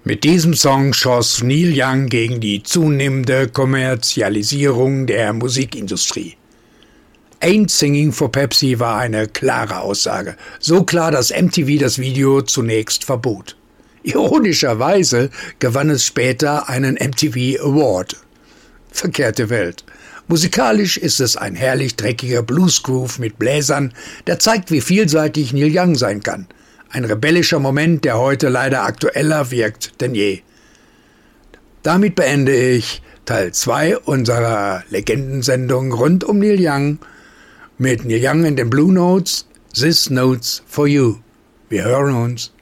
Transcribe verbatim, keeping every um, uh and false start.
Mit diesem Song schoss Neil Young gegen die zunehmende Kommerzialisierung der Musikindustrie. Ain't Singing for Pepsi war eine klare Aussage. So klar, dass M T V das Video zunächst verbot. Ironischerweise gewann es später einen M T V Award. Verkehrte Welt. Musikalisch ist es ein herrlich dreckiger Bluesgroove mit Bläsern, der zeigt, wie vielseitig Neil Young sein kann. Ein rebellischer Moment, der heute leider aktueller wirkt denn je. Damit beende ich Teil zwei unserer Legendensendung rund um Neil Young mit Neil Young in den Blue Notes, This Notes for You. Wir hören uns.